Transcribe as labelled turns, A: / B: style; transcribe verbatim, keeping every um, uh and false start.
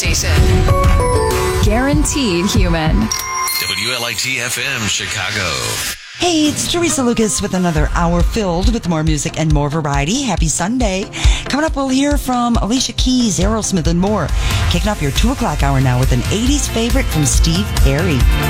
A: Station. Guaranteed human.
B: W L I T F M Chicago.
C: Hey, it's Teresa Lucas with another hour filled with more music and more variety. Happy Sunday. Coming up, we'll hear from Alicia Keys, Aerosmith, and more. Kicking off your two o'clock hour now with an eighties favorite from Steve Perry.